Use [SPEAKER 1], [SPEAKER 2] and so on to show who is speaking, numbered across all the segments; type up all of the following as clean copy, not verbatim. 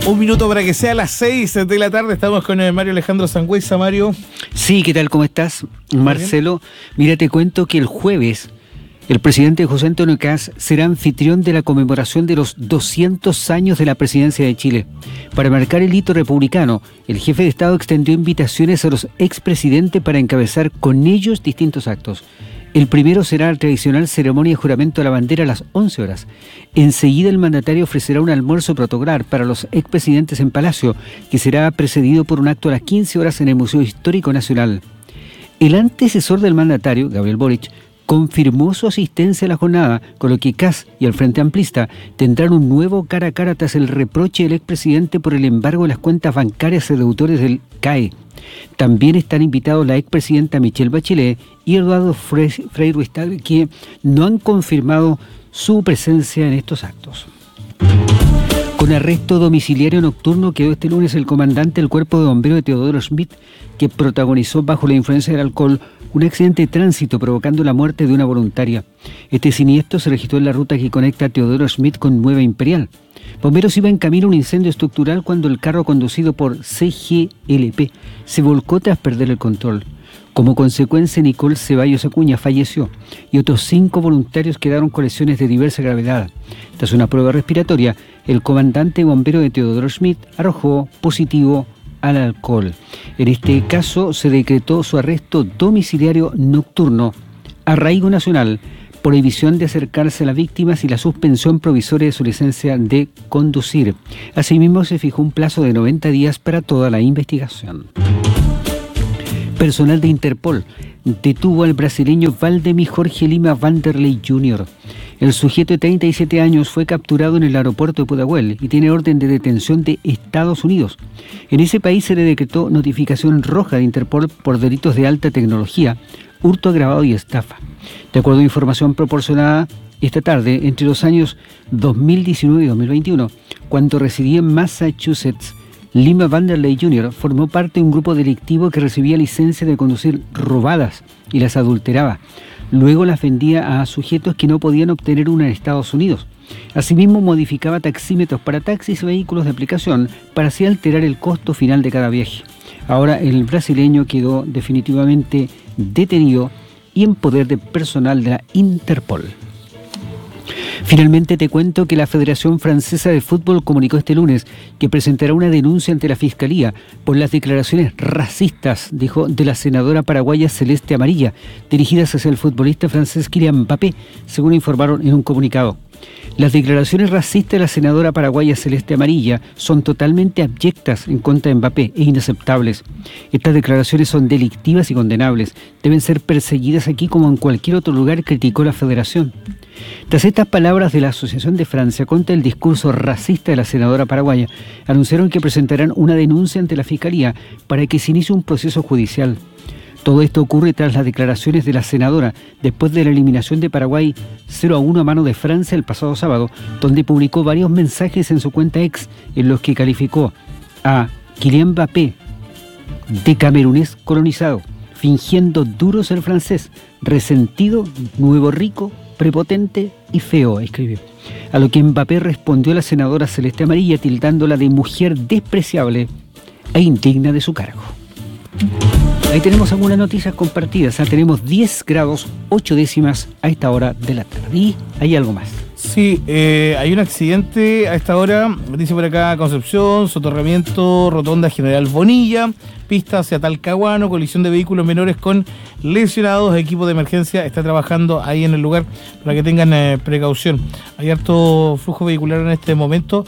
[SPEAKER 1] Un minuto para que sea las 6 de la tarde. Estamos con Mario Alejandro Sangüesa. Mario.
[SPEAKER 2] Sí, ¿qué tal? ¿Cómo estás, Marcelo? Mira, te cuento que el jueves el presidente José Antonio Kast será anfitrión de la conmemoración de los 200 años de la presidencia de Chile. Para marcar el hito republicano, el jefe de Estado extendió invitaciones a los expresidentes para encabezar con ellos distintos actos. El primero será la tradicional ceremonia de juramento a la bandera a las 11 horas. Enseguida el mandatario ofrecerá un almuerzo protocolar para los expresidentes en Palacio, que será precedido por un acto a las 15 horas en el Museo Histórico Nacional. El antecesor del mandatario, Gabriel Boric, confirmó su asistencia a la jornada, con lo que Kast y el Frente Amplista tendrán un nuevo cara a cara tras el reproche del expresidente por el embargo de las cuentas bancarias de deudores del CAE. También están invitados la expresidenta Michelle Bachelet y Eduardo Frei Ruiz-Tagle, que no han confirmado su presencia en estos actos. Con arresto domiciliario nocturno quedó este lunes el comandante del Cuerpo de Bomberos de Teodoro Schmidt, que protagonizó bajo la influencia del alcohol un accidente de tránsito provocando la muerte de una voluntaria. Este siniestro se registró en la ruta que conecta Teodoro Schmidt con Nueva Imperial. Bomberos iba en camino a un incendio estructural cuando el carro conducido por CGLP se volcó tras perder el control. Como consecuencia, Nicole Ceballos Acuña falleció y otros 5 voluntarios quedaron con lesiones de diversa gravedad. Tras una prueba respiratoria, el comandante bombero de Teodoro Schmidt arrojó positivo al alcohol. En este caso se decretó su arresto domiciliario nocturno, arraigo nacional, prohibición de acercarse a las víctimas y la suspensión provisoria de su licencia de conducir. Asimismo, se fijó un plazo de 90 días para toda la investigación. Personal de Interpol detuvo al brasileño Valdemir Jorge Lima Vanderlei Jr. El sujeto de 37 años fue capturado en el aeropuerto de Pudahuel y tiene orden de detención de Estados Unidos. En ese país se le decretó notificación roja de Interpol por delitos de alta tecnología, hurto agravado y estafa. De acuerdo a información proporcionada esta tarde, entre los años 2019 y 2021, cuando residía en Massachusetts, Lima Vanderlei Jr. formó parte de un grupo delictivo que recibía licencias de conducir robadas y las adulteraba. Luego las vendía a sujetos que no podían obtener una en Estados Unidos. Asimismo, modificaba taxímetros para taxis y vehículos de aplicación para así alterar el costo final de cada viaje. Ahora el brasileño quedó definitivamente detenido y en poder de personal de la Interpol. Finalmente te cuento que la Federación Francesa de Fútbol comunicó este lunes que presentará una denuncia ante la Fiscalía por las declaraciones racistas, dijo, de la senadora paraguaya Celeste Amarilla, dirigidas hacia el futbolista francés Kylian Mbappé, según informaron en un comunicado. Las declaraciones racistas de la senadora paraguaya Celeste Amarilla son totalmente abyectas en contra de Mbappé e inaceptables. Estas declaraciones son delictivas y condenables. Deben ser perseguidas aquí como en cualquier otro lugar, criticó la Federación. Tras estas palabras de la Asociación de Francia contra el discurso racista de la senadora paraguaya, anunciaron que presentarán una denuncia ante la Fiscalía para que se inicie un proceso judicial. Todo esto ocurre tras las declaraciones de la senadora después de la eliminación de Paraguay 0-1 a mano de Francia el pasado sábado, donde publicó varios mensajes en su cuenta X en los que calificó a Kylian Mbappé de camerunés colonizado, fingiendo duro ser francés, resentido, nuevo rico, prepotente y feo, escribió. A lo que Mbappé respondió a la senadora Celeste Amarilla tildándola de mujer despreciable e indigna de su cargo. Ahí tenemos algunas noticias compartidas. Tenemos 10 grados 8 décimas a esta hora de la tarde. Y hay algo más.
[SPEAKER 1] Sí, hay un accidente a esta hora, dice por acá Concepción, soterramiento, rotonda General Bonilla, pista hacia Talcahuano, colisión de vehículos menores con lesionados, equipo de emergencia está trabajando ahí en el lugar para que tengan precaución. Hay harto flujo vehicular en este momento,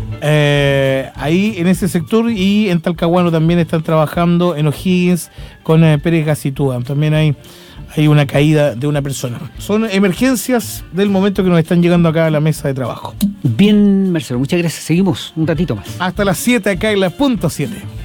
[SPEAKER 1] ahí en ese sector, y en Talcahuano también están trabajando, en O'Higgins con Pérez Gacitúa, también hay una caída de una persona. Son emergencias del momento que nos están llegando acá a la mesa de trabajo.
[SPEAKER 2] Bien, Marcelo, muchas gracias. Seguimos un ratito más.
[SPEAKER 1] Hasta las 7 acá en la punto 7.